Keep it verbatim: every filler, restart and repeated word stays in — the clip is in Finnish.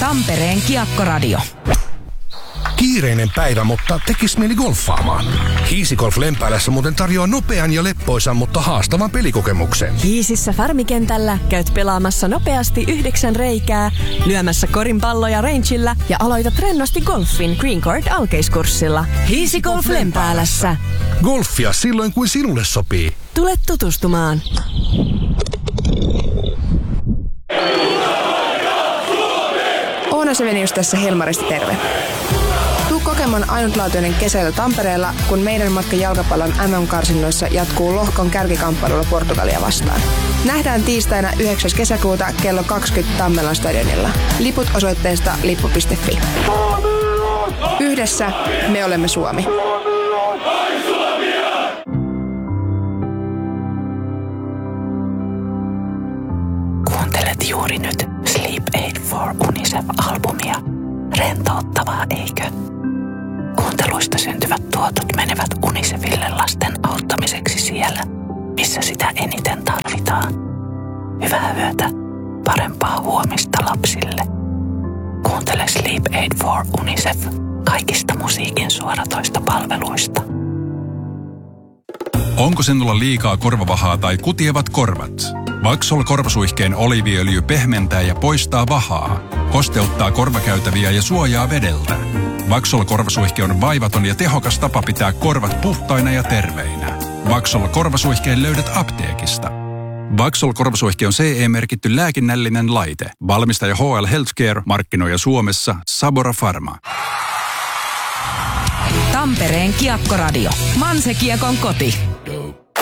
Tampereen Kiekkoradio. Kiireinen päivä, mutta tekis mieli golfaamaan. Hiisigolf Lempäälässä muuten tarjoaa nopean ja leppoisan, mutta haastavan pelikokemuksen. Hiisissä Farmikentällä käyt pelaamassa nopeasti yhdeksän reikää, lyömässä korinpalloja rangeillä ja aloitat rennosti golfin Green Court alkeiskurssilla. Hiisigolf Lempäälässä. Golfia silloin, kun sinulle sopii. Tule tutustumaan. Oona Sevenius tässä Helmarista, terve. Tuu kokemaan ainutlaatuinen kesäily Tampereella, kun meidän matka jalkapallon M M-karsinnoissa jatkuu lohkon kärkikamppailulla Portugalia vastaan. Nähdään tiistaina yhdeksäs kesäkuuta kello kaksikymmentä Tammelan stadionilla. Liput osoitteesta lippu piste fi. Yhdessä me olemme Suomi. Kuuntelet juuri nyt Sleep Aid for UNICEF-albumia. Rentouttavaa, eikö? Kuunteluista syntyvät tuotot menevät UNICEFille lasten auttamiseksi siellä, missä sitä eniten tarvitaan. Hyvää yötä, parempaa huomista lapsille. Kuuntele Sleep Aid for UNICEF kaikista musiikin suoratoista palveluista. Onko sinulla liikaa korvavahaa tai kutievat korvat? Vaxol korvasuihkeen oliiviöljy pehmentää ja poistaa vahaa, kosteuttaa korvakäytäviä ja suojaa vedeltä. Vaxol korvasuihke on vaivaton ja tehokas tapa pitää korvat puhtaina ja terveinä. Vaxol korvasuihkeen löydät apteekista. Vaxol korvasuihke on C E-merkitty lääkinnällinen laite. Valmistaja H L Healthcare, markkinoija Suomessa Sabora Pharma. Tampereen Kiekkoradio. Manse Kiekon koti.